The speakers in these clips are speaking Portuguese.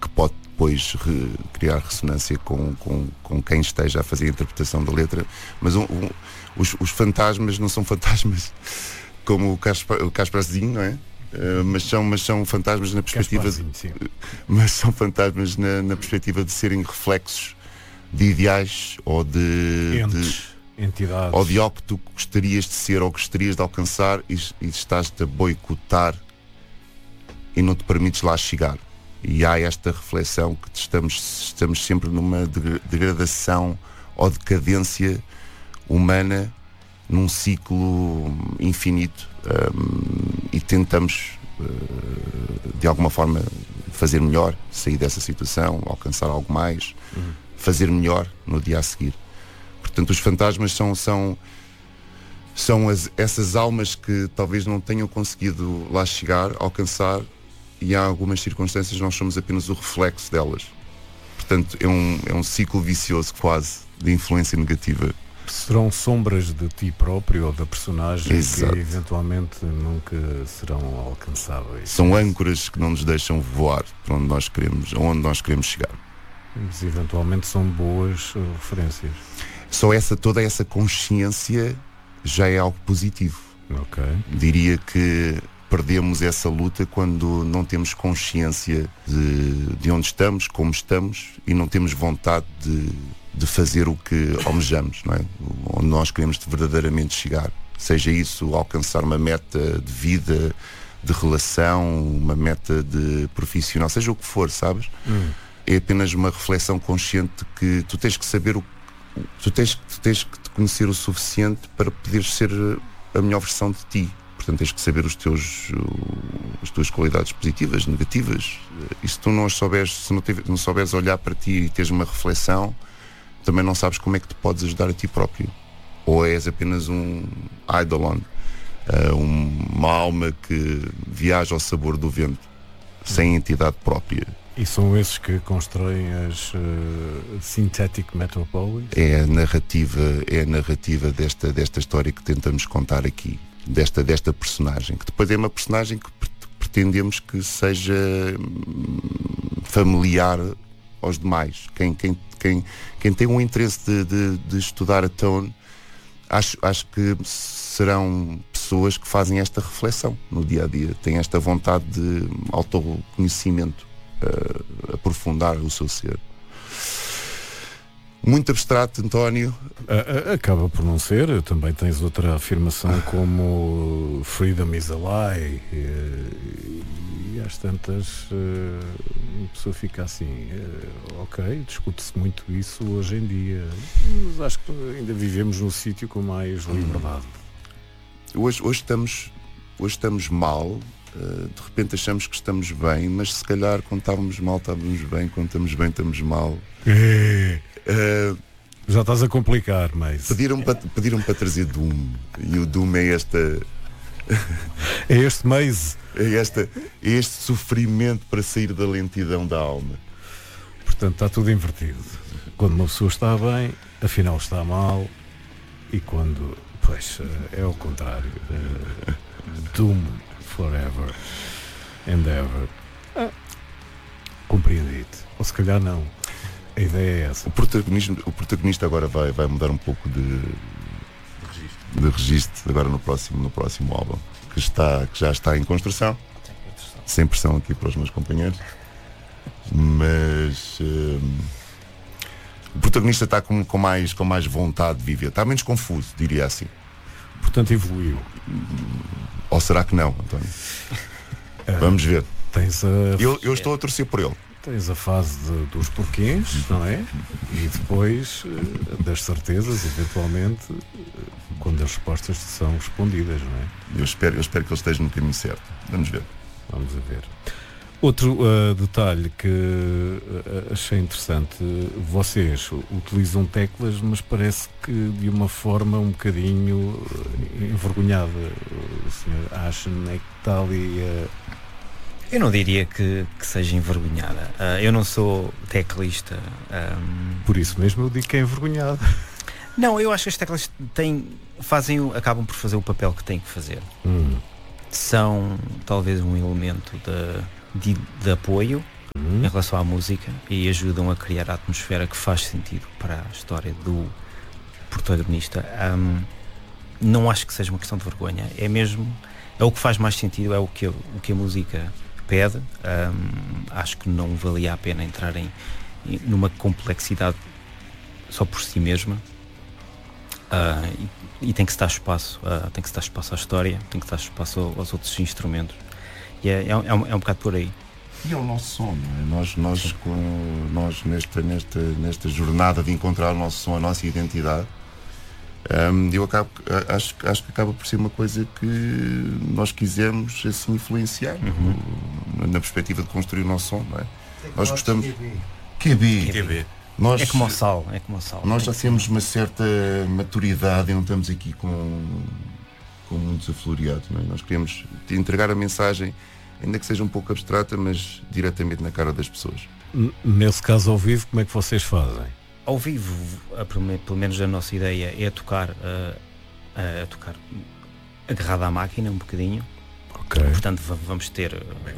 que pode depois criar ressonância com quem esteja a fazer a interpretação da letra. Mas os fantasmas não são fantasmas como o Kasparzinho, não é? Mas são fantasmas na perspectiva mas são fantasmas na perspectiva de serem reflexos de ideais ou de entidades, ou de algo que tu gostarias de ser ou gostarias de alcançar e estás-te a boicotar e não te permites lá chegar. E há esta reflexão que estamos sempre numa degradação ou decadência humana, num ciclo infinito, e tentamos de alguma forma fazer melhor, sair dessa situação, alcançar algo mais, fazer melhor no dia a seguir. Portanto, os fantasmas são essas almas que talvez não tenham conseguido lá chegar, alcançar, e há algumas circunstâncias nós somos apenas o reflexo delas. Portanto, é um ciclo vicioso quase de influência negativa. Serão sombras de ti próprio ou da personagem. Exato. Que eventualmente nunca serão alcançáveis. São âncoras que não nos deixam voar para onde nós queremos chegar. Mas eventualmente são boas referências. Toda essa consciência já é algo positivo. Ok. Diria que perdemos essa luta quando não temos consciência de onde estamos, como estamos, e não temos vontade de fazer o que almejamos, não é? Onde nós queremos verdadeiramente chegar. Seja isso alcançar uma meta de vida, de relação, uma meta de profissional, seja o que for, sabes? É apenas uma reflexão consciente de que tu tens que saber tu tens que te conhecer o suficiente para poderes ser a melhor versão de ti. Portanto, tens que saber as tuas qualidades positivas, negativas. E se tu não as souberes, se não souberes olhar para ti e teres uma reflexão, também não sabes como é que te podes ajudar a ti próprio. Ou és apenas um eidolon, uma alma que viaja ao sabor do vento, sem entidade própria. E são esses que constroem as Synthetic Metropolis? É a narrativa desta história que tentamos contar aqui, desta personagem, que depois é uma personagem que pretendemos que seja familiar aos demais. Quem tem um interesse de estudar a Tone, acho que serão pessoas que fazem esta reflexão no dia a dia, têm esta vontade de autoconhecimento, aprofundar o seu ser. Muito abstrato, António. Acaba por não ser. Também tens outra afirmação como freedom is a lie, e às tantas a pessoa fica assim, ok, discute-se muito isso hoje em dia, mas acho que ainda vivemos num sítio com mais liberdade. Hoje estamos mal. De repente achamos que estamos bem, mas se calhar quando estávamos mal estávamos bem, quando estamos bem estamos mal. Já estás a complicar, mas pediram para trazer Doom, e o Doom é é este mês, é este sofrimento para sair da lentidão da alma. Portanto, está tudo invertido. Quando uma pessoa está bem, afinal está mal, e quando, pois, é o contrário. Doom forever and ever. Compreendido. Ou se calhar não. A ideia é essa. O protagonista agora vai mudar um pouco de registro agora no próximo álbum, que já está em construção. Sem pressão aqui para os meus companheiros. Mas o protagonista está com mais vontade de viver. Está menos confuso, diria assim. Portanto, evoluiu. Ou será que não, António? Vamos ver. Eu estou a torcer por ele. Tens a fase dos porquês, não é? E depois das certezas, eventualmente, quando as respostas são respondidas, não é? Eu espero que ele esteja no caminho certo. Vamos ver. Vamos a ver. Outro detalhe que achei interessante, vocês utilizam teclas, mas parece que de uma forma um bocadinho envergonhada. O Sr. Ashen é que está ali. Eu não diria que seja envergonhada. Eu não sou teclista. Por isso mesmo eu digo que é envergonhada. Não, eu acho que as teclas acabam por fazer o papel que têm que fazer. São talvez um elemento de apoio, em relação à música e ajudam a criar a atmosfera que faz sentido para a história do protagonista. Não acho que seja uma questão de vergonha, é o que faz mais sentido, é o que a música pede. Acho que não valia a pena entrar numa complexidade só por si mesma. E tem que se dar espaço, à história, tem que se dar espaço aos outros instrumentos. E é um bocado por aí. E é o nosso som, não é? Nós nesta jornada de encontrar o nosso som, a nossa identidade, acho que acaba por ser uma coisa que nós quisemos assim influenciar, na perspectiva de construir o nosso som, não é? Nós gostamos. QB. É como o sal. Nós já temos uma certa maturidade e não estamos aqui com muitos afloreados, não é? Nós queremos entregar a mensagem, ainda que seja um pouco abstrata, mas diretamente na cara das pessoas. Nesse caso, ao vivo, como é que vocês fazem? Ao vivo, pelo menos a nossa ideia é tocar agarrado à máquina um bocadinho. Okay. Portanto, vamos ter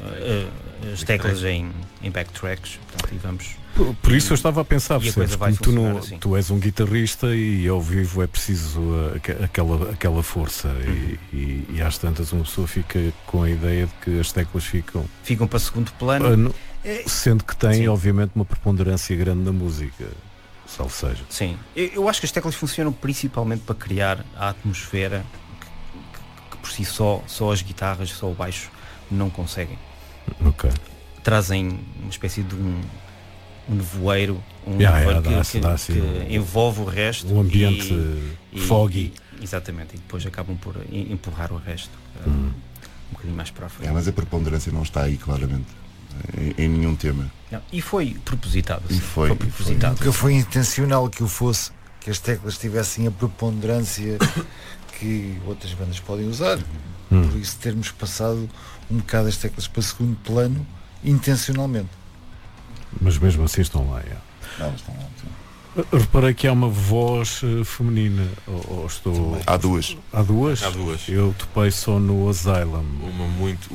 as teclas em backtracks, portanto, e vamos... Por isso eu estava a pensar, assim. tu és um guitarrista e ao vivo é preciso aquela força e às tantas uma pessoa fica com a ideia de que as teclas ficam para segundo plano, sendo que tem, sim, obviamente, uma preponderância grande na música, salvo seja. Sim, eu acho que as teclas funcionam principalmente para criar a atmosfera que por si só as guitarras, só o baixo não conseguem. Ok. Trazem uma espécie de um nevoeiro, que envolve o resto, um ambiente foggy. Exatamente, e depois acabam por empurrar o resto um bocadinho mais para a frente. Mas a preponderância não está aí claramente em nenhum tema. Não, e foi propositado. E foi propositado. Nunca foi intencional que que as teclas tivessem a preponderância que outras bandas podem usar. Por isso termos passado um bocado as teclas para segundo plano intencionalmente. Mas mesmo assim estão lá, Não, estão lá, sim. Reparei que há uma voz feminina. Ou estou... Há duas. Há duas? Há duas. Eu topei só no Asylum. Uma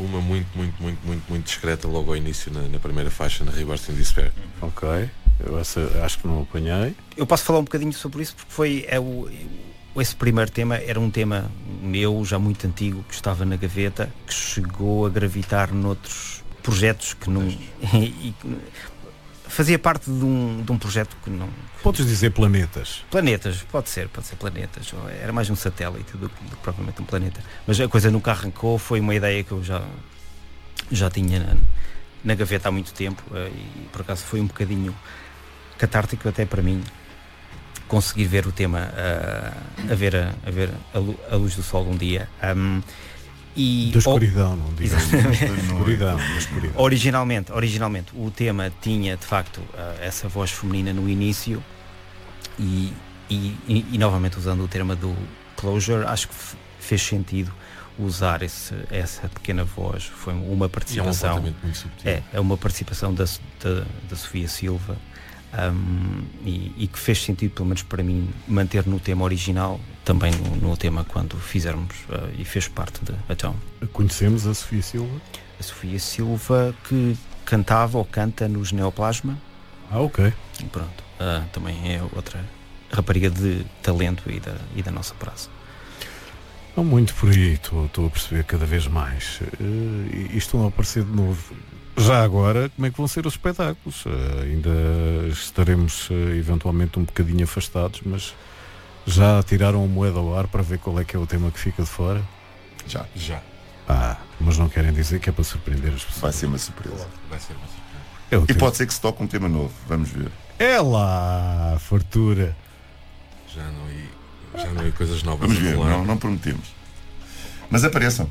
muito discreta logo ao início na primeira faixa, na Rebirth in Despair. Ok. Eu acho que não apanhei. Eu posso falar um bocadinho sobre isso porque esse primeiro tema era um tema meu, já muito antigo, que estava na gaveta, que chegou a gravitar noutros projetos que não... fazia parte de um projeto que não... Podes dizer planetas? Planetas, pode ser planetas. Era mais um satélite do que propriamente um planeta. Mas a coisa nunca arrancou, foi uma ideia que eu já tinha na gaveta há muito tempo e por acaso foi um bocadinho catártico até para mim conseguir ver o tema a ver a luz do sol um dia. Da escuridão, não digo. Escuridão. Originalmente o tema tinha de facto essa voz feminina no início e novamente usando o termo do Closure, acho que fez sentido usar essa pequena voz. Foi uma participação, muito subtil. É uma participação da Sofia Silva, e que fez sentido, pelo menos para mim, manter no tema original, também no tema quando fizermos, e fez parte de Atone. Conhecemos a Sofia Silva? A Sofia Silva, que cantava ou canta nos Neoplasma. Ok. E pronto, também é outra rapariga de talento e da nossa praça. Não muito por aí, estou a perceber cada vez mais. E estão a aparecer de novo. Já agora, como é que vão ser os espetáculos? Ainda estaremos eventualmente um bocadinho afastados, mas já tiraram a moeda ao ar para ver qual é que é o tema que fica de fora? Já. Mas não querem dizer que é para surpreender as pessoas. Vai ser uma surpresa. E pode ser que se toque um tema novo, vamos ver. É lá, fartura. Já não é coisas novas. Vamos ver, não prometemos. Mas apareçam.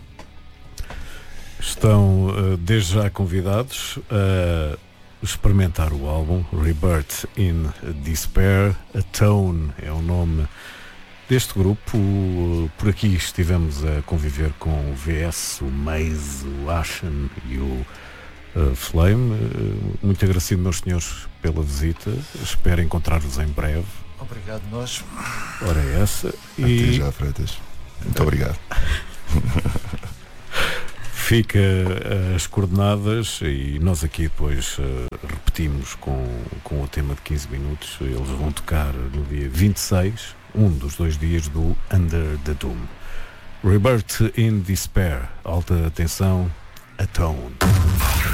Estão desde já convidados a experimentar o álbum Rebirth in Despair. Atone é o nome deste grupo. Por aqui estivemos a conviver com o VS, o Maze, o Ashen e o Flame. Muito agradecido, meus senhores, pela visita. Espero encontrar-vos em breve. Obrigado, nós. Ora essa. Até já, Freitas. Muito obrigado. fica as coordenadas e nós aqui depois repetimos com o tema de 15 minutos. Eles vão tocar no dia 26, um dos 2 dias do Under the Dome. Rebirth in Despair, alta atenção, Atone.